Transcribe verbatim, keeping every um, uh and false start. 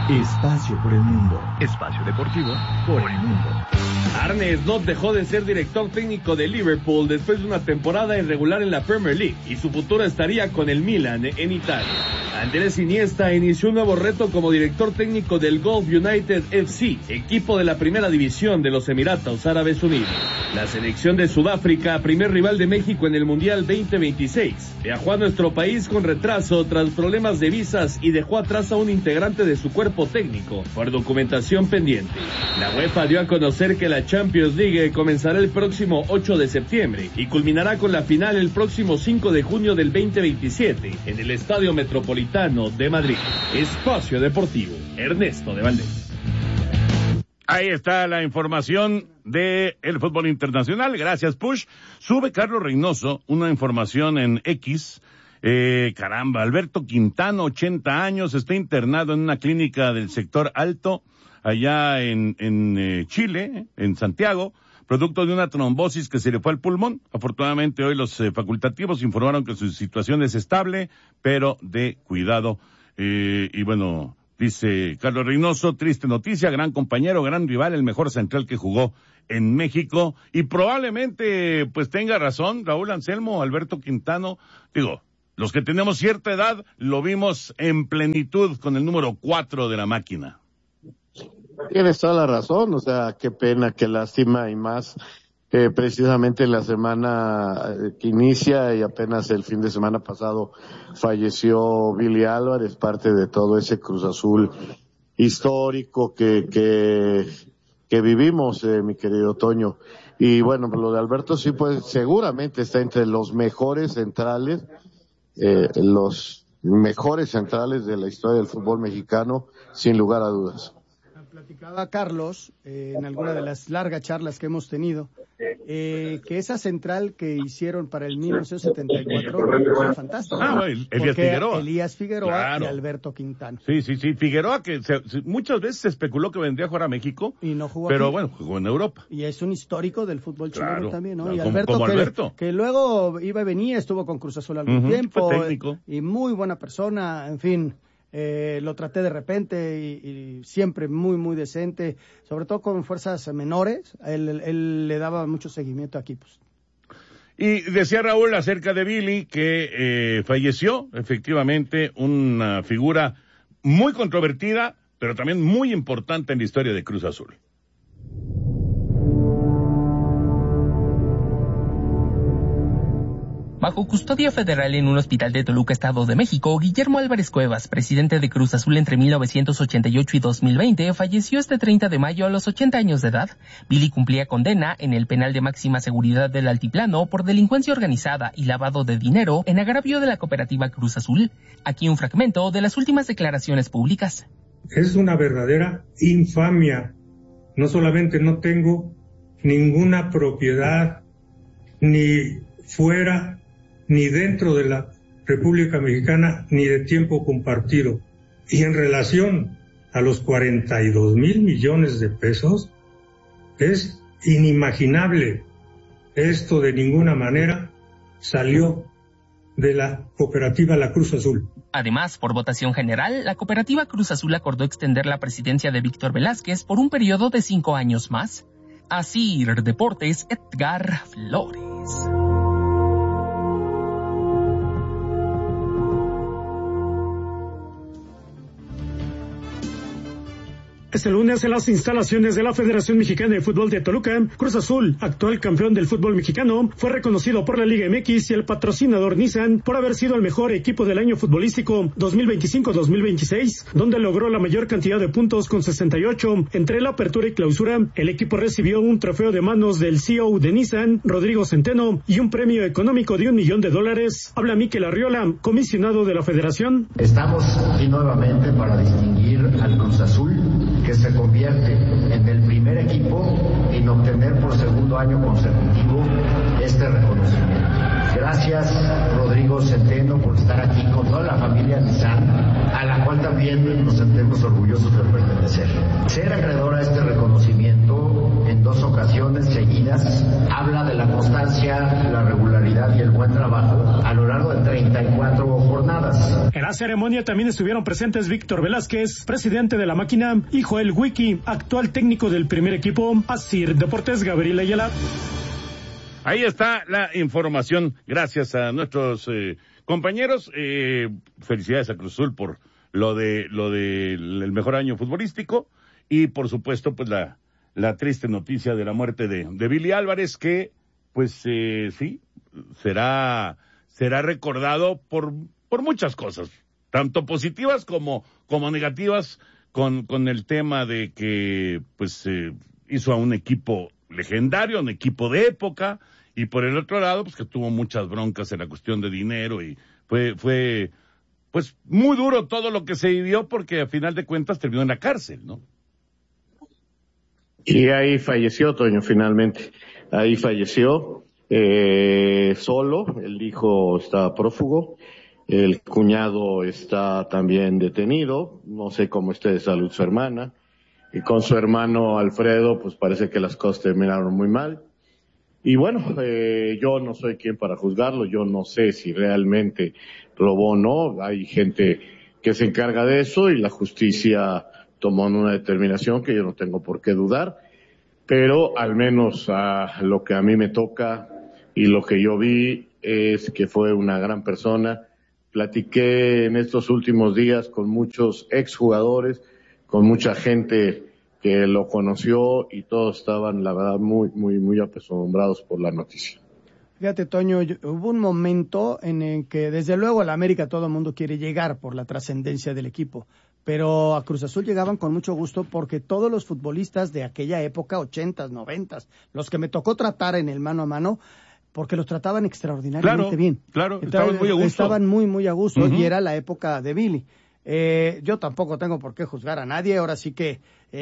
Espacio por el mundo. Espacio deportivo por el mundo. Arne Slot dejó de ser director técnico de Liverpool después de una temporada irregular en la Premier League y su futuro estaría con el Milan en Italia. Andrés Iniesta inició un nuevo reto como director técnico del Gulf United F C, equipo de la primera división de los Emiratos Árabes Unidos. La selección de Sudáfrica, primer rival de México en el Mundial veinte veintiséis, viajó a nuestro país con retraso tras problemas de visas y dejó atrás a un integrante de su cuerpo técnico por documentación pendiente. La UEFA dio a conocer que la Champions League comenzará el próximo ocho de septiembre y culminará con la final el próximo cinco de junio del veinte veintisiete en el Estadio Metropolitano de Madrid. Espacio Deportivo, Ernesto de Valdés. Ahí está la información de el fútbol internacional. Gracias, Push. Sube Carlos Reynoso una información en X. Eh, caramba, Alberto Quintano, ochenta años, está internado en una clínica del sector alto, allá en, en eh, Chile, en Santiago, producto de una trombosis que se le fue al pulmón. Afortunadamente hoy los eh, facultativos informaron que su situación es estable, pero de cuidado. Eh, y bueno, dice Carlos Reynoso, triste noticia, gran compañero, gran rival, el mejor central que jugó en México. Y probablemente pues tenga razón Raúl Anselmo, Alberto Quintano, digo, los que tenemos cierta edad lo vimos en plenitud con el número cuatro de la máquina. Tienes toda la razón, o sea, qué pena, qué lástima, y más eh, precisamente la semana que inicia y apenas el fin de semana pasado falleció Billy Álvarez, parte de todo ese Cruz Azul histórico que que que vivimos, eh, mi querido Toño. Y bueno, lo de Alberto sí, pues seguramente está entre los mejores centrales, eh, los mejores centrales de la historia del fútbol mexicano, sin lugar a dudas. Platicaba Carlos, eh, en alguna de las largas charlas que hemos tenido, eh, que esa central que hicieron para el mil novecientos setenta y cuatro fue fantástica. Ah, el, Elías Figueroa. Elías Figueroa Claro. Y Alberto Quintano. Sí, sí, sí. Figueroa, que se, muchas veces se especuló que vendría a jugar a México. Y no jugó Pero aquí. Bueno, jugó en Europa. Y es un histórico del fútbol chileno Claro, también, ¿no? claro, Y como- Alberto, como que, Alberto. que luego iba y venía, estuvo con Cruz Azul algún Uh-huh, tiempo. fue técnico. Y muy buena persona, en fin. Eh, lo traté de repente y, y siempre muy, muy decente, sobre todo con fuerzas menores. Él, él, él le daba mucho seguimiento a equipos. Y decía Raúl acerca de Billy que eh, falleció, efectivamente, una figura muy controvertida, pero también muy importante en la historia de Cruz Azul. Bajo custodia federal en un hospital de Toluca, Estado de México, Guillermo Álvarez Cuevas, presidente de Cruz Azul entre mil novecientos ochenta y ocho y dos mil veinte, falleció este treinta de mayo a los ochenta años de edad. Billy cumplía condena en el penal de máxima seguridad del Altiplano por delincuencia organizada y lavado de dinero en agravio de la cooperativa Cruz Azul. Aquí un fragmento de las últimas declaraciones públicas. Es una verdadera infamia. No solamente no tengo ninguna propiedad ni fuera ni dentro de la República Mexicana, ni de tiempo compartido. Y en relación a los cuarenta y dos mil millones de pesos, es inimaginable. Esto de ninguna manera salió de la cooperativa La Cruz Azul. Además, por votación general, la cooperativa Cruz Azul acordó extender la presidencia de Víctor Velázquez por un periodo de cinco años más. Así, Deportes, Edgar Flores. Este lunes, en las instalaciones de la Federación Mexicana de Fútbol de Toluca, Cruz Azul, actual campeón del fútbol mexicano, fue reconocido por la Liga M X y el patrocinador Nissan por haber sido el mejor equipo del año futbolístico dos mil veinticinco dos mil veintiséis, donde logró la mayor cantidad de puntos con sesenta y ocho. Entre la apertura y clausura, el equipo recibió un trofeo de manos del C E O de Nissan, Rodrigo Centeno, y un premio económico de un millón de dólares. Habla Mikel Arriola, comisionado de la Federación. Estamos aquí nuevamente para distinguir al Cruz Azul, que se convierte en el primer equipo en obtener por segundo año consecutivo este reconocimiento. Gracias, Rodrigo Centeno, por estar aquí con toda la familia Nissan, a la cual también nos sentimos orgullosos de pertenecer. Ser acreedor a este reconocimiento en dos ocasiones seguidas, habla de la constancia, la regularidad y el buen trabajo a lo largo de treinta y cuatro jornadas. En la ceremonia también estuvieron presentes Víctor Velázquez, presidente de la máquina, y Joel Wiki, actual técnico del primer equipo. Asir Deportes, Gabriel Ayala. Ahí está la información, gracias a nuestros eh, compañeros. Eh, felicidades a Cruz Azul por lo de lo de el mejor año futbolístico y por supuesto pues la la triste noticia de la muerte de, de Billy Álvarez, que pues eh, sí será será recordado por por muchas cosas, tanto positivas como como negativas, con con el tema de que pues eh, hizo a un equipo legendario, un equipo de época, y por el otro lado pues que tuvo muchas broncas en la cuestión de dinero y fue fue pues muy duro todo lo que se vivió, porque a final de cuentas terminó en la cárcel, ¿no? Y ahí falleció, Toño, finalmente. Ahí falleció, eh, solo, el hijo está prófugo, el cuñado está también detenido, no sé cómo esté de salud su hermana, y con su hermano Alfredo, pues parece que las cosas terminaron muy mal. Y bueno, eh, yo no soy quien para juzgarlo, yo no sé si realmente robó o no, hay gente que se encarga de eso y la justicia tomó una determinación que yo no tengo por qué dudar, pero al menos a lo que a mí me toca y lo que yo vi es que fue una gran persona. Platiqué en estos últimos días con muchos exjugadores, con mucha gente que lo conoció y todos estaban, la verdad, muy, muy, muy apesombrados por la noticia. Fíjate, Toño, yo, hubo un momento en el que, desde luego, a la América todo el mundo quiere llegar por la trascendencia del equipo, pero a Cruz Azul llegaban con mucho gusto porque todos los futbolistas de aquella época, ochentas, noventas, los que me tocó tratar en el mano a mano, porque los trataban extraordinariamente claro, bien. Claro, Entonces, estaban muy a gusto. Estaban muy, muy a gusto, Uh-huh. y era la época de Billy. Eh, yo tampoco tengo por qué juzgar a nadie, ahora sí que... Eh,